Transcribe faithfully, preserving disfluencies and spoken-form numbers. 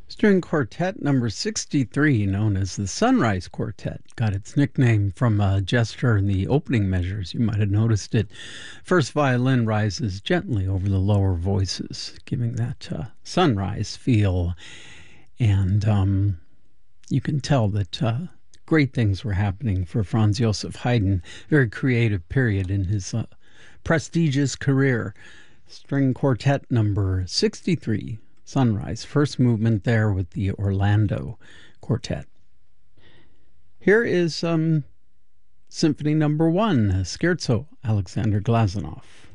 String Quartet number sixty-three, known as the Sunrise Quartet, got its nickname from a gesture in the opening measures. You might have noticed it. First violin rises gently over the lower voices, giving that uh, sunrise feel. And um, you can tell that uh, great things were happening for Franz Joseph Haydn. Very creative period in his uh, prestigious career. String Quartet number sixty-three. Sunrise, first movement there with the Orlando Quartet. Here is um, Symphony Number One, Scherzo, Alexander Glazunov.